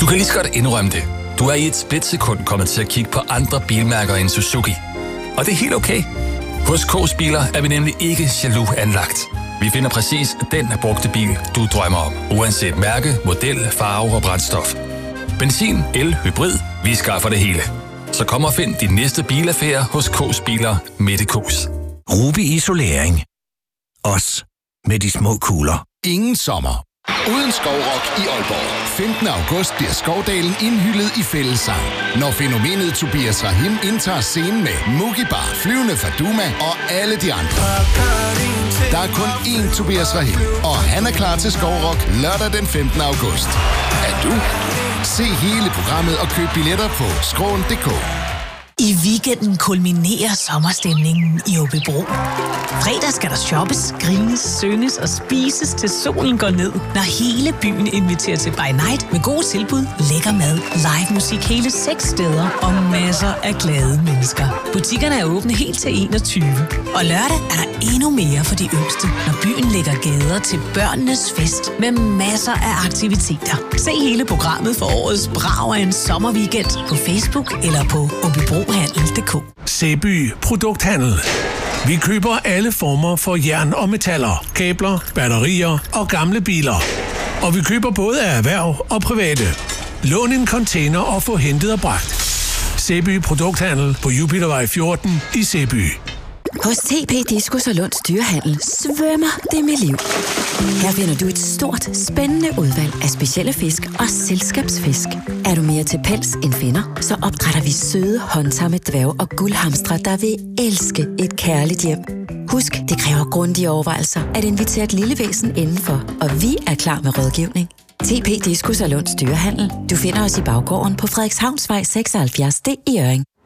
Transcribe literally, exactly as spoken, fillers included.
kan lige så godt indrømme det. Du er i et splitsekund kommet til at kigge på andre bilmærker end Suzuki. Og det er helt okay. Hos K's Biler er vi nemlig ikke jaloux anlagt. Vi finder præcis den brugte bil, du drømmer om. Uanset mærke, model, farve og brændstof. Benzin, el, hybrid, vi skaffer det hele. Så kom og find din næste bilaffære hos K's Biler Mette K's. Ruby Isolering. Os med de små kugler. Ingen sommer uden Skovrock i Aalborg. femtende august bliver Skovdalen indhyllet i fællessang, når fænomenet Tobias Rahim indtager scenen med Mugi Bar, Flyvende Faduma og alle de andre. Der er kun én Tobias Rahim, og han er klar til Skovrock lørdag den femtende august. Er du? Se hele programmet og køb billetter på skråen punktum d k. I weekenden kulminerer sommerstemningen i Aabybro. Fredag skal der shoppes, grines, synges og spises til solen går ned, når hele byen inviterer til by night med gode tilbud, lækker mad, live musik hele seks steder og masser af glade mennesker. Butikkerne er åbne helt til enogtyve. Og lørdag er der endnu mere for de yngste, når byen lægger gader til børnenes fest med masser af aktiviteter. Se hele programmet for årets brag af en sommerweekend på Facebook eller på aabybro handel punktum d k. Sæby Produkthandel. Vi køber alle former for jern og metaller, kabler, batterier og gamle biler. Og vi køber både af erhverv og private. Lån en container og få hentet og bragt. Sæby Produkthandel på Jupitervej fjorten i Sæby. Hos T P Diskus og Lunds Dyrehandel svømmer det med liv. Her finder du et stort, spændende udvalg af specielle fisk og selskabsfisk. Er du mere til pels end finder, så opdrætter vi søde, håndtamme dværge og guldhamstre, der vil elske et kærligt hjem. Husk, det kræver grundige overvejelser at invitere et lille væsen indenfor, og vi er klar med rådgivning. T P Diskus og Lunds Dyrehandel. Du finder os i baggården på Frederikshavnsvej seksoghalvfjerds D i Hjørring.